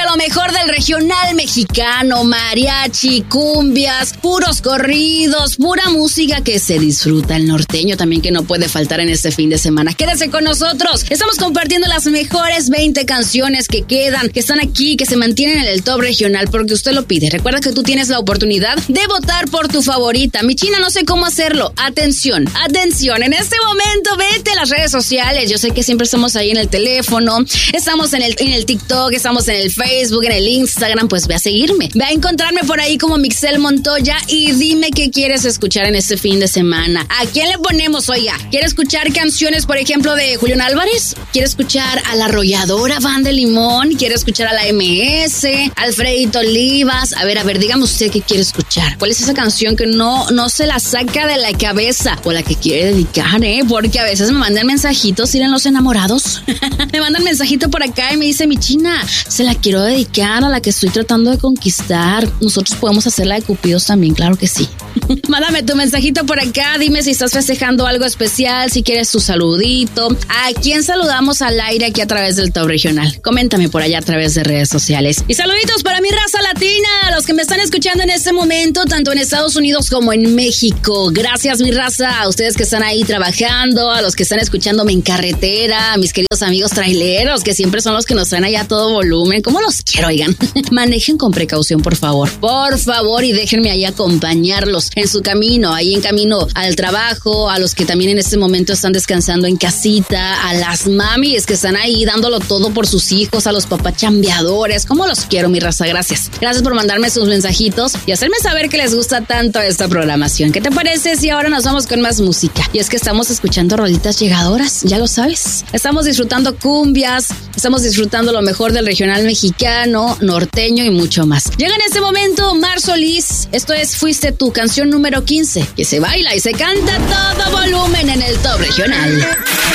lo mejor del regional mexicano, mariachi, cumbias, puros corridos, pura música que se disfruta, el norteño también que no puede faltar en este fin de semana. Quédese con nosotros, estamos compartiendo las mejores 20 canciones que quedan, que están aquí, que se mantienen en el top regional porque usted lo pide. Recuerda que tú tienes la oportunidad de votar por tu favorita. Mi china, no sé cómo hacerlo. Atención, en este momento vete a las redes sociales. Yo sé que siempre estamos ahí en el teléfono, estamos en el TikTok, estamos en el Facebook, en el Instagram. Pues ve a seguirme, ve a encontrarme por ahí como Mixel Montoya y dime qué quieres escuchar en este fin de semana. ¿A quién le ponemos, oiga? ¿Quiere escuchar canciones, por ejemplo, de Julián Álvarez? ¿Quiere escuchar a La Arrolladora, Banda Limón? ¿Quiere escuchar a la MS, Alfredito Olivas? A ver, dígame usted qué quiere escuchar. ¿Cuál es esa canción que no se la saca de la cabeza o la que quiere dedicar, Porque a veces me mandan mensajitos, ¿miren los enamorados? Me mandan mensajito por acá y me dice, mi china, se la quiero dedicar a la que estoy tratando de conquistar. Nosotros podemos hacer la de Cupidos también, claro que sí. Mándame tu mensajito por acá, dime si estás festejando algo especial, si quieres tu saludito. ¿A quién saludamos al aire aquí a través del Top Regional? Coméntame por allá a través de redes sociales. Y saluditos para mi raza latina, los que me están escuchando en este momento, tanto en Estados Unidos como en México. Gracias, mi raza, a ustedes que están ahí trabajando, a los que están escuchándome en carretera, a mis queridos amigos traileros, que siempre son los que nos traen allá a todo volumen. ¿Cómo los quiero, oigan? Manejen con precaución, por favor, y déjenme ahí acompañarlos en su camino, ahí en camino al trabajo, a los que también en este momento están descansando en casita, a las mamis que están ahí dándolo todo por sus hijos, a los papás chambeadores. ¿Cómo los quiero, mi raza? Gracias por mandarme sus mensajitos y hacerme saber que les gusta tanto esta programación. ¿Qué te parece si ahora nos vamos con más música? Y es que estamos escuchando rolitas llegadoras, ya lo sabes. Estamos disfrutando cumbias, estamos disfrutando lo mejor del regional mexicano, norteño y mucho más. Llega en este momento Mar Solís. Esto es Fuiste Tú, canción número 15, que se baila y se canta a todo volumen en el Top Regional.